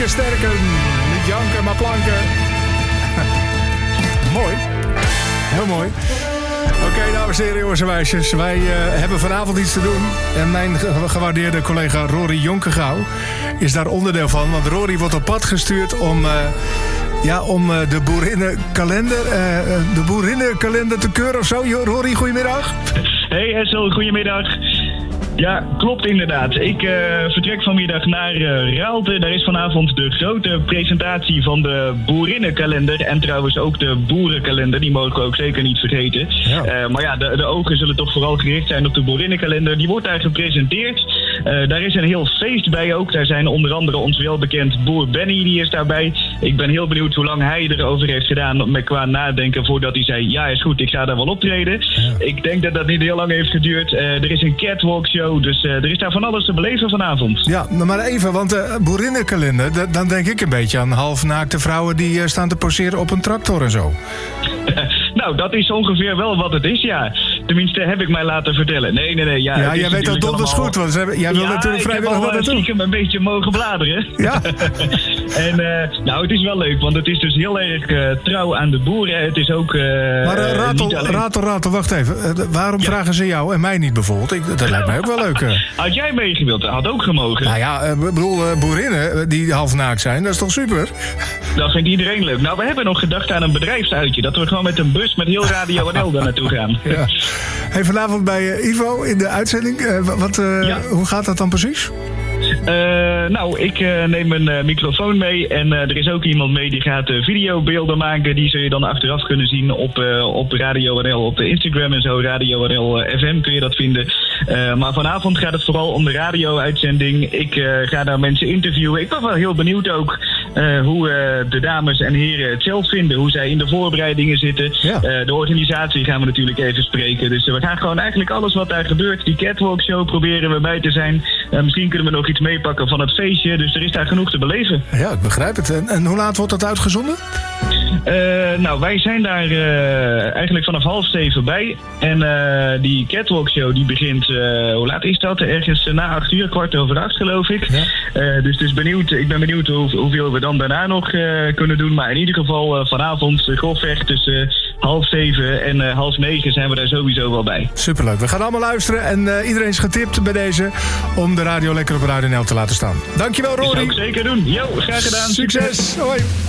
sterken, sterken. Niet janken, maar planken. Mooi. Heel mooi. Oké, dames en heren, jongens en meisjes. Wij hebben vanavond iets te doen. En mijn gewaardeerde collega Rory Jonkegouw is daar onderdeel van. Want Rory wordt op pad gestuurd om de boerinnenkalender te keuren of zo. Rory, goedemiddag. Hey Essel, goedemiddag. Ja, klopt inderdaad. Ik vertrek vanmiddag naar Raalte. Daar is vanavond de grote presentatie van de boerinnenkalender. En trouwens ook de boerenkalender. Die mogen we ook zeker niet vergeten. Ja. Maar ja, de ogen zullen toch vooral gericht zijn op de boerinnenkalender. Die wordt daar gepresenteerd. Daar is een heel feest bij ook. Daar zijn onder andere ons welbekend boer Benny, die is daarbij. Ik ben heel benieuwd hoe lang hij erover heeft gedaan qua nadenken voordat hij zei, ja is goed, ik ga daar wel optreden. Ja. Ik denk dat dat niet heel lang heeft geduurd. Er is een catwalk show, dus er is daar van alles te beleven vanavond. Ja, maar even, want de boerinnenkalender, dan denk ik een beetje aan halfnaakte vrouwen die staan te poseren op een tractor en zo. Nou, dat is ongeveer wel wat het is, ja. Tenminste, heb ik mij laten vertellen. Nee. Ja, jij weet dat donders goed, want jij wil natuurlijk vrijwillig wat naartoe. Ik heb een beetje mogen bladeren. Ja. En het is wel leuk, want het is dus heel erg trouw aan de boeren. Het is ook... maar ratel, wacht even. Waarom vragen ze jou en mij niet bijvoorbeeld? Dat lijkt mij ook wel leuk. Had jij meegewild? Dat had ook gemogen. Nou ja, ik bedoel, boerinnen die halfnaakt zijn, dat is toch super? Dat vindt iedereen leuk. Nou, we hebben nog gedacht aan een bedrijfsuitje. Dat we gewoon met een bus met heel Radio NL daar naartoe gaan. Ja. Hey, vanavond bij Ivo in de uitzending. Hoe gaat dat dan precies? Ik neem een microfoon mee en er is ook iemand mee die gaat videobeelden maken. Die zul je dan achteraf kunnen zien op Radio NL, op de Instagram en zo. Radio NL FM kun je dat vinden. Maar vanavond gaat het vooral om de radio-uitzending. Ik ga daar mensen interviewen. Ik ben wel heel benieuwd ook hoe de dames en heren het zelf vinden. Hoe zij in de voorbereidingen zitten. Ja. De organisatie gaan we natuurlijk even spreken. Dus we gaan gewoon eigenlijk alles wat daar gebeurt. Die catwalk show proberen we bij te zijn. Misschien kunnen we nog iets meepakken van het feestje. Dus er is daar genoeg te beleven. Ja, ik begrijp het. En hoe laat wordt dat uitgezonden? Wij zijn daar eigenlijk vanaf 6:30 bij. En die catwalk show die begint, hoe laat is dat? Ergens na 8:00, 7:15 geloof ik. Ja. Dus ik ben benieuwd hoeveel we dan daarna nog kunnen doen. Maar in ieder geval vanavond grofweg tussen 6:30 en 8:30 zijn we daar sowieso wel bij. Superleuk. We gaan allemaal luisteren en iedereen is getipt bij deze om de radio lekker op Radio NL te laten staan. Dankjewel, Rory. Dat zou ik zeker doen. Jo, graag gedaan. Succes. Hoi.